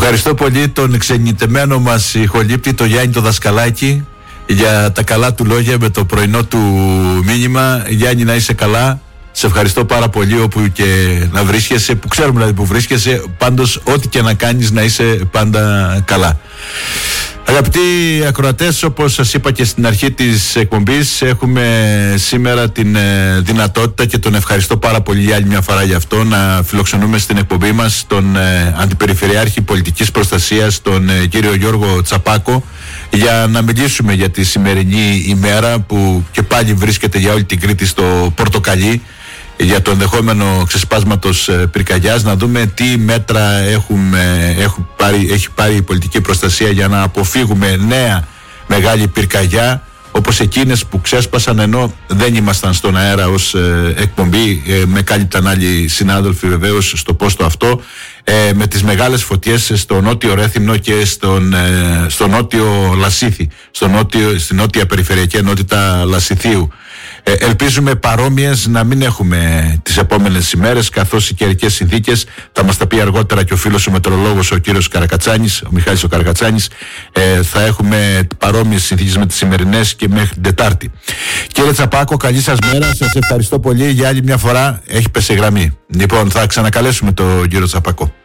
Ευχαριστώ πολύ τον ξενιτεμένο μας ηχολήπτη, το Γιάννη το Δασκαλάκη, για τα καλά του λόγια με το πρωινό του μήνυμα. Γιάννη, να είσαι καλά. Σε ευχαριστώ πάρα πολύ όπου και να βρίσκεσαι, που ξέρουμε δηλαδή που βρίσκεσαι. Πάντως ό,τι και να κάνεις, να είσαι πάντα καλά. Αγαπητοί ακροατές, όπως σας είπα και στην αρχή της εκπομπής, έχουμε σήμερα την δυνατότητα, και τον ευχαριστώ πάρα πολύ για άλλη μια φορά γι' αυτό, να φιλοξενούμε στην εκπομπή μας τον Αντιπεριφερειάρχη Πολιτικής Προστασίας, τον κύριο Γιώργο Τσαπάκο, για να μιλήσουμε για τη σημερινή ημέρα που και πάλι βρίσκεται για όλη την Κρήτη στο πορτοκαλί, για το ενδεχόμενο ξεσπάσματος πυρκαγιάς, να δούμε τι μέτρα έχει πάρει η πολιτική προστασία για να αποφύγουμε νέα μεγάλη πυρκαγιά, όπως εκείνες που ξέσπασαν ενώ δεν ήμασταν στον αέρα ως εκπομπή. Με κάλυπταν άλλοι συνάδελφοι βεβαίως στο πόστο αυτό, με τις μεγάλες φωτιές στο νότιο Ρέθυμνο και στο νότιο Λασίθι, στην νότια περιφερειακή ενότητα Λασιθίου. Ελπίζουμε παρόμοιες να μην έχουμε τις επόμενες ημέρες, καθώς οι καιρικές συνθήκες, θα μας τα πει αργότερα και ο φίλος ο μετεωρολόγος ο κύριος Καρακατσάνης, ο Μιχάλης ο Καρακατσάνης, θα έχουμε παρόμοιες συνθήκες με τις σημερινές και μέχρι την Τετάρτη. Κύριε Τσαπάκο, καλή σας μέρα, σας ευχαριστώ πολύ για άλλη μια φορά. Έχει πέσει γραμμή. Λοιπόν, θα ξανακαλέσουμε τον κύριο Τσαπάκο.